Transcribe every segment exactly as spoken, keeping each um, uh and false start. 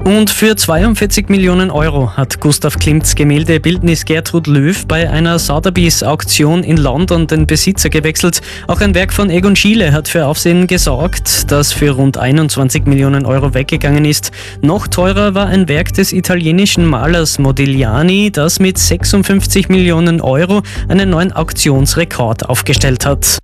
Und für zweiundvierzig Millionen Euro hat Gustav Klimts Gemäldebildnis Gertrud Löw bei einer Sotheby's-Auktion in London den Besitzer gewechselt. Auch ein Werk von Egon Schiele hat für Aufsehen gesorgt, das für rund einundzwanzig Millionen Euro weggegangen ist. Noch teurer war ein Werk des italienischen Malers Modigliani, das mit sechsundfünfzig Millionen Euro einen neuen Auktionsrekord aufgestellt hat.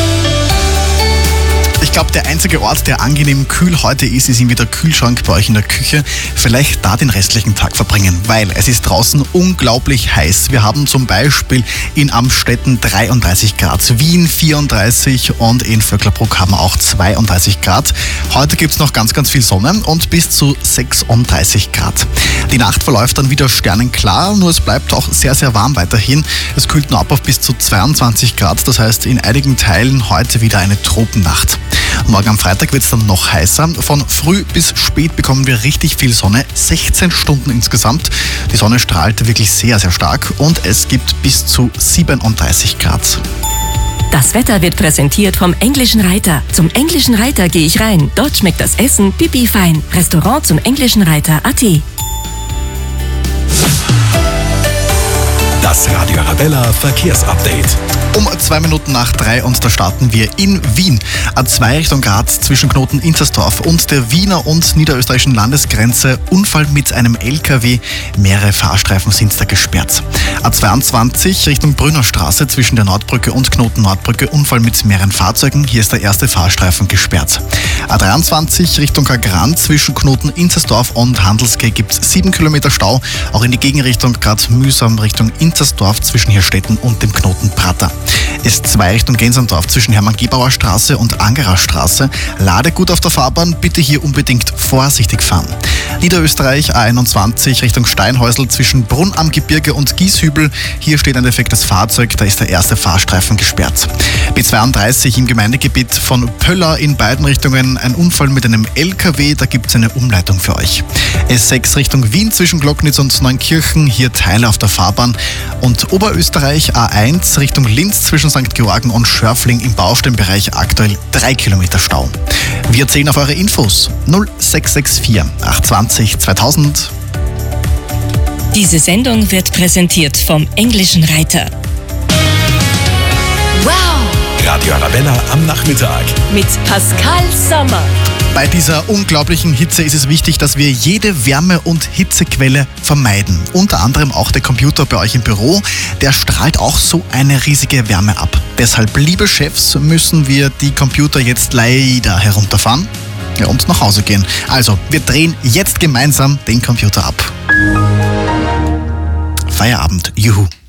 Ich glaube, der einzige Ort, der angenehm kühl heute ist, ist irgendwie der Kühlschrank bei euch in der Küche. Vielleicht da den restlichen Tag verbringen, weil es ist draußen unglaublich heiß. Wir haben zum Beispiel in Amstetten dreiunddreißig Grad, Wien vierunddreißig und in Vöcklerbruck haben wir auch zweiunddreißig Grad. Heute gibt es noch ganz, ganz viel Sonne und bis zu sechsunddreißig Grad. Die Nacht verläuft dann wieder sternenklar, nur es bleibt auch sehr, sehr warm weiterhin. Es kühlt nur ab auf bis zu zweiundzwanzig Grad, das heißt in einigen Teilen heute wieder eine Tropennacht. Morgen am Freitag wird es dann noch heißer. Von früh bis spät bekommen wir richtig viel Sonne, sechzehn Stunden insgesamt. Die Sonne strahlt wirklich sehr, sehr stark und es gibt bis zu siebenunddreißig Grad. Das Wetter wird präsentiert vom Englischen Reiter. Zum Englischen Reiter gehe ich rein. Dort schmeckt das Essen pipi fein. Restaurant zum Englischen Reiter punkt at. Das Radio Arabella Verkehrsupdate. Um zwei Minuten nach drei und da starten wir in Wien. A zwei Richtung Graz zwischen Knoten Inzersdorf und der Wiener und niederösterreichischen Landesgrenze. Unfall mit einem L K W. Mehrere Fahrstreifen sind da gesperrt. A zweiundzwanzig Richtung Brünnerstraße zwischen der Nordbrücke und Knoten Nordbrücke. Unfall mit mehreren Fahrzeugen. Hier ist der erste Fahrstreifen gesperrt. A dreiundzwanzig Richtung Kagran zwischen Knoten Inzersdorf und Handelsquai gibt es sieben Kilometer Stau. Auch in die Gegenrichtung gerade mühsam Richtung Inzersdorf zwischen Hirstetten und dem Knoten Prater. S zwei Richtung Gensandorf zwischen Hermann-Gebauer Straße und Angerer Straße. Ladegut auf der Fahrbahn, bitte hier unbedingt vorsichtig fahren. Niederösterreich A einundzwanzig Richtung Steinhäusl zwischen Brunn am Gebirge und Gieshübel. Hier steht ein defektes Fahrzeug, da ist der erste Fahrstreifen gesperrt. B zweiunddreißig im Gemeindegebiet von Pöller in beiden Richtungen ein Unfall mit einem L K W, da gibt es eine Umleitung für euch. S sechs Richtung Wien zwischen Glocknitz und Neunkirchen, hier Teile auf der Fahrbahn. Und Oberösterreich A eins Richtung Linz zwischen Sankt Georgen und Schörfling im Baustellenbereich aktuell drei Kilometer Stau. Wir zählen auf eure Infos null sechs sechs vier acht zwei null zweitausend. Diese Sendung wird präsentiert vom Englischen Reiter. Wow! Radio Arabella am Nachmittag. Mit Pascal Sommer. Bei dieser unglaublichen Hitze ist es wichtig, dass wir jede Wärme- und Hitzequelle vermeiden. Unter anderem auch der Computer bei euch im Büro. Der strahlt auch so eine riesige Wärme ab. Deshalb, liebe Chefs, müssen wir die Computer jetzt leider herunterfahren, ja, und nach Hause gehen. Also, wir drehen jetzt gemeinsam den Computer ab. Feierabend. Juhu.